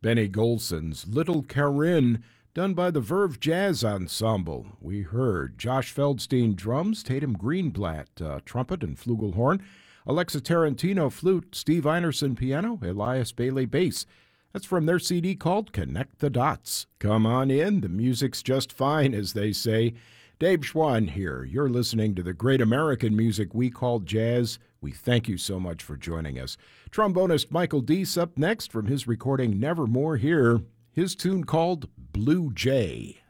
Benny Golson's Little Karin, done by the Verve Jazz Ensemble. We heard Josh Feldstein drums, Tatum Greenblatt trumpet and flugelhorn, Alexa Tarantino flute, Steve Einerson piano, Elias Bailey bass. That's from their CD called Connect the Dots. Come on in, the music's just fine, as they say. Dave Schwann here. You're listening to the great American music we call jazz. We thank you so much for joining us. Trombonist Michael Deese up next from his recording Nevermore here. His tune called Blue Jay.